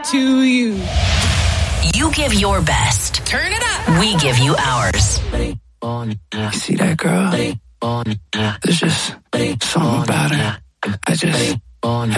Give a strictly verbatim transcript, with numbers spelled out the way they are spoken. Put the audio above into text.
to you. You give your best. Turn it up. We give you ours. You see that girl? There's just something about her. I just, I